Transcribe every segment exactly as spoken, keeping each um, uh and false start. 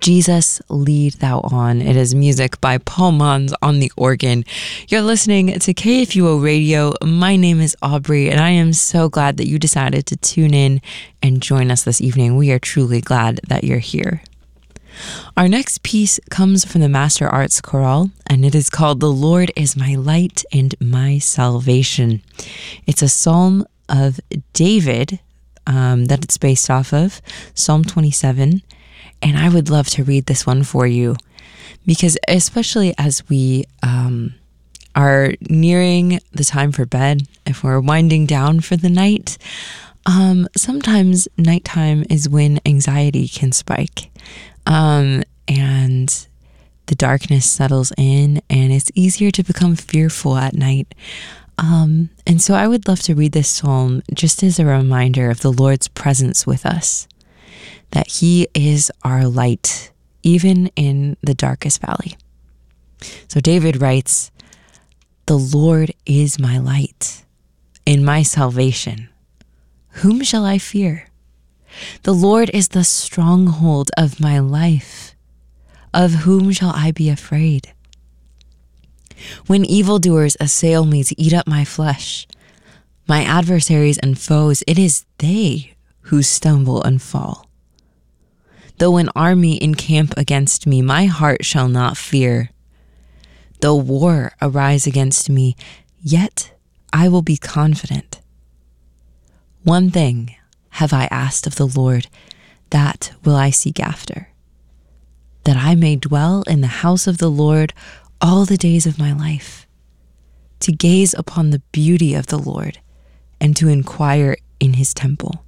Jesus, Lead Thou On. It is music by Paul Mons on the organ. You're listening to K F U O Radio. My name is Aubrey, and I am so glad that you decided to tune in and join us this evening. We are truly glad that you're here. Our next piece comes from the Master Arts Chorale, and it is called The Lord is My Light and My Salvation. It's a psalm of David um, that it's based off of, Psalm twenty-seven. And I would love to read this one for you because especially as we um, are nearing the time for bed, if we're winding down for the night, um, sometimes nighttime is when anxiety can spike um, and the darkness settles in and it's easier to become fearful at night. Um, and so I would love to read this psalm just as a reminder of the Lord's presence with us, that He is our light, even in the darkest valley. So David writes, "The Lord is my light and my salvation. Whom shall I fear? The Lord is the stronghold of my life. Of whom shall I be afraid? When evildoers assail me to eat up my flesh, my adversaries and foes, it is they who stumble and fall. Though an army encamp against me, my heart shall not fear. Though war arise against me, yet I will be confident. One thing have I asked of the Lord, that will I seek after, that I may dwell in the house of the Lord all the days of my life, to gaze upon the beauty of the Lord and to inquire in His temple.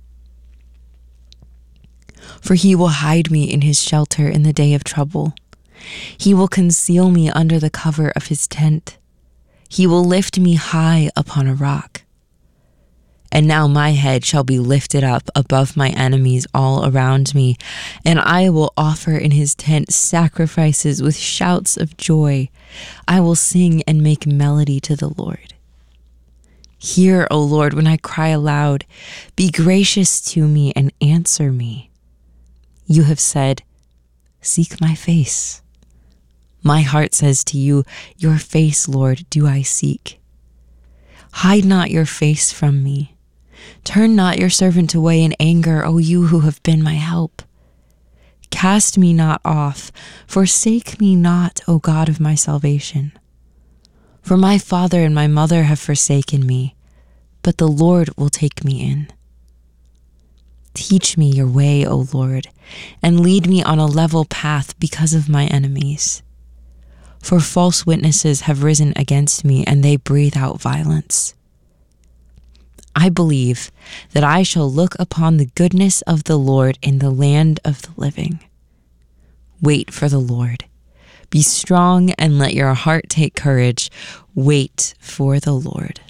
For He will hide me in His shelter in the day of trouble. He will conceal me under the cover of His tent. He will lift me high upon a rock. And now my head shall be lifted up above my enemies all around me, and I will offer in His tent sacrifices with shouts of joy. I will sing and make melody to the Lord. Hear, O Lord, when I cry aloud. Be gracious to me and answer me. You have said, seek my face. My heart says to you, your face, Lord, do I seek. Hide not your face from me. Turn not your servant away in anger, O you who have been my help. Cast me not off, forsake me not, O God of my salvation. For my father and my mother have forsaken me, but the Lord will take me in. Teach me your way, O Lord, and lead me on a level path because of my enemies. For false witnesses have risen against me, and they breathe out violence. I believe that I shall look upon the goodness of the Lord in the land of the living. Wait for the Lord. Be strong and let your heart take courage. Wait for the Lord.